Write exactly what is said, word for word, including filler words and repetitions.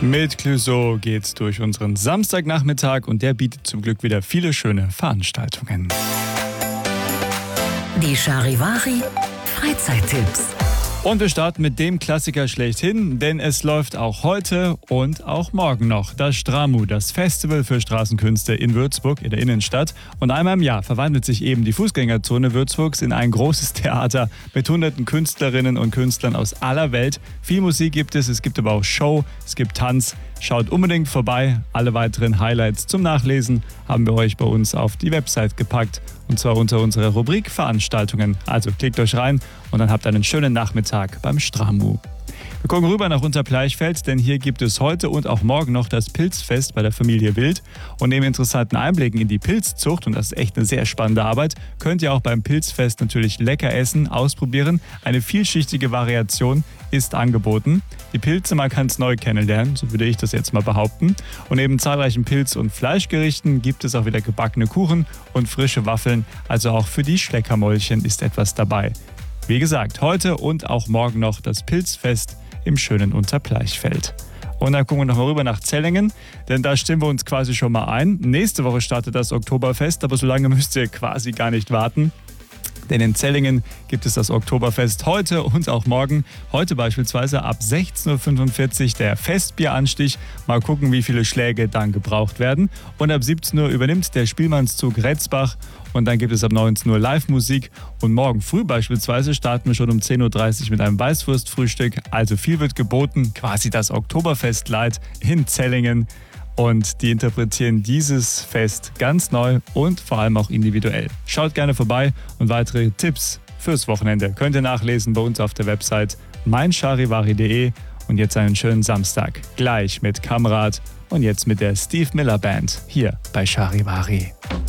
Mit Clouseau geht's durch unseren Samstagnachmittag und der bietet zum Glück wieder viele schöne Veranstaltungen. Die Charivari Freizeittipps. Und wir starten mit dem Klassiker schlechthin, denn es läuft auch heute und auch morgen noch das STRAMU, das Festival für Straßenkünste in Würzburg in der Innenstadt. Und einmal im Jahr verwandelt sich eben die Fußgängerzone Würzburgs in ein großes Theater mit hunderten Künstlerinnen und Künstlern aus aller Welt. Viel Musik gibt es, es gibt aber auch Show, es gibt Tanz. Schaut unbedingt vorbei. Alle weiteren Highlights zum Nachlesen haben wir euch bei uns auf die Website gepackt. Und zwar unter unserer Rubrik Veranstaltungen. Also klickt euch rein und dann habt einen schönen Nachmittag beim STRAMU. Wir gucken rüber nach Unterbleichfeld, denn hier gibt es heute und auch morgen noch das Pilzfest bei der Familie Wild. Und neben interessanten Einblicken in die Pilzzucht, und das ist echt eine sehr spannende Arbeit, könnt ihr auch beim Pilzfest natürlich lecker essen, ausprobieren. Eine vielschichtige Variation ist angeboten. Die Pilze mal ganz neu kennenlernen, so würde ich das jetzt mal behaupten. Und neben zahlreichen Pilz- und Fleischgerichten gibt es auch wieder gebackene Kuchen und frische Waffeln. Also auch für die Schleckermäulchen ist etwas dabei. Wie gesagt, heute und auch morgen noch das Pilzfest im schönen Unterbleichfeld. Und dann gucken wir noch mal rüber nach Zellingen, denn da stimmen wir uns quasi schon mal ein. Nächste Woche startet das Oktoberfest, aber so lange müsst ihr quasi gar nicht warten. Denn in Zellingen gibt es das Oktoberfest heute und auch morgen. Heute beispielsweise ab sechzehn Uhr fünfundvierzig der Festbieranstich. Mal gucken, wie viele Schläge dann gebraucht werden. Und ab siebzehn Uhr übernimmt der Spielmannszug Retzbach. Und dann gibt es ab neunzehn Uhr Live-Musik. Und morgen früh beispielsweise starten wir schon um zehn Uhr dreißig mit einem Weißwurstfrühstück. Also viel wird geboten, quasi das Oktoberfest-Light in Zellingen. Und die interpretieren dieses Fest ganz neu und vor allem auch individuell. Schaut gerne vorbei und weitere Tipps fürs Wochenende könnt ihr nachlesen bei uns auf der Website mein charivari punkt de. Und jetzt einen schönen Samstag. Gleich mit Kamrat und jetzt mit der Steve Miller Band hier bei Charivari.